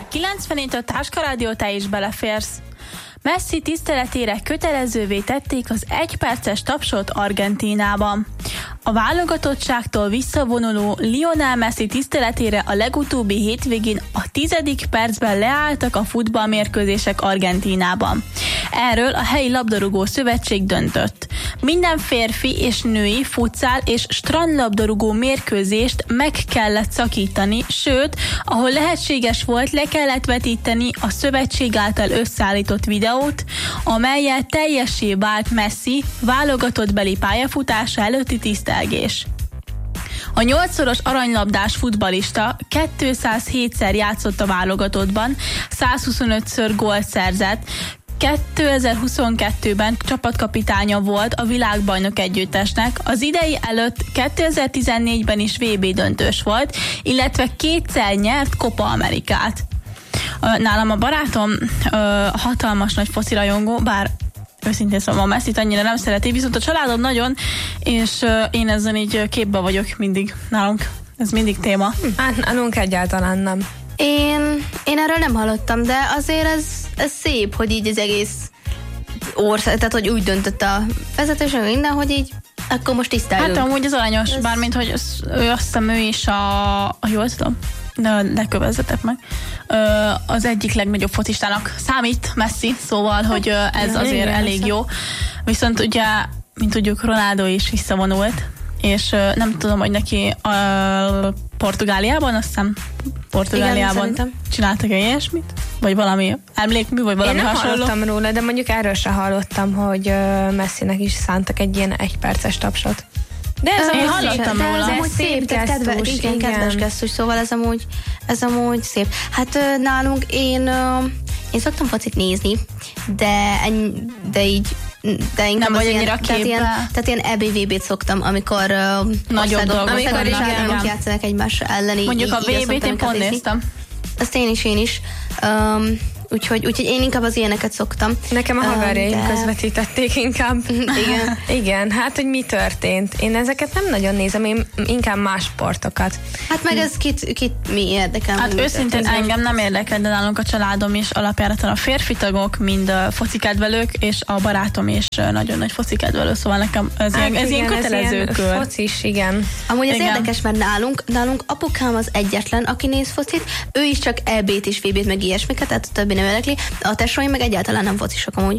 94 a Táska Rádió, te is beleférsz. Messi tiszteletére kötelezővé tették az 1 perces tapsot Argentínában. A válogatottságtól visszavonuló Lionel Messi tiszteletére a legutóbbi hétvégén a 10. percben leálltak a futballmérkőzések Argentínában. Erről a helyi labdarúgó szövetség döntött. Minden férfi és női futszál és strandlabdarúgó mérkőzést meg kellett szakítani, sőt, ahol lehetséges volt, le kellett vetíteni a szövetség által összeállított videót, amellyel teljessé vált Messi válogatottbeli pályafutása előtti tisztelgés. A 8-szoros aranylabdás futballista 207-szer játszott a válogatottban, 125-ször gólt szerzett, 2022-ben csapatkapitánya volt a világbajnok együttesnek, az idei előtt 2014-ben is VB döntős volt, illetve 2-szer nyert Copa Amerikát. Nálam a barátom hatalmas nagy foci rajongó, bár őszintén szóval a Messit annyira nem szereti, viszont a családom nagyon, és én ezen így képbe vagyok mindig nálunk. Ez mindig téma. Nálunk egyáltalán nem. Én erről nem hallottam, de azért ez szép, hogy így az egész ország, tehát hogy úgy döntött a vezetőség minden, hogy így akkor most tiszteljünk. Hát amúgy az aranyos, bármint, hogy ő azt hiszem ő is jól tudom, de ne kövezzetek meg, az egyik legnagyobb focistának számít Messi, szóval, hogy ez azért elég jó. Viszont ugye, mint tudjuk, Ronaldo is visszavonult, és nem tudom, hogy neki a Portugáliában, azt hiszem Portugáliában csináltak ilyesmit? Vagy valami emlékmű, vagy valami hasonló? Én nem hallottam róla, de mondjuk erről se hallottam, hogy Messinek is szántak egy ilyen 1 perces tapsot. De én hallottam róla. Ez amúgy szép, kedves gesztus, szóval ez amúgy szép. Hát nálunk én szoktam focit nézni, de inkább nem vagy annyira képbe. Tehát ilyen EB-VB-t szoktam, amikor országok játszanak egymás elleni. Mondjuk a VB-t én pont néztem. Azt én is. Úgyhogy én inkább az ilyeneket szoktam. Nekem a haverjaim közvetítették inkább. Igen. Igen, hát hogy mi történt. Én ezeket nem nagyon nézem, én inkább más sportokat. Hát meg ez kit mi érdekel? Hát őszintén engem nem érdekel, de nálunk a családom is alapjáraton a férfi tagok, mind focikedvelők, és a barátom is nagyon nagy focikedvelő, szóval nekem ez ilyen kötelező kör. Focis, igen. Amúgy ez érdekes, mert nálunk apukám az egyetlen, aki néz focit, ő is csak EB-t és VB-t meg ilyesmiket, tehát a többi nem érdekli, a tesóim meg egyáltalán nem focisok amúgy.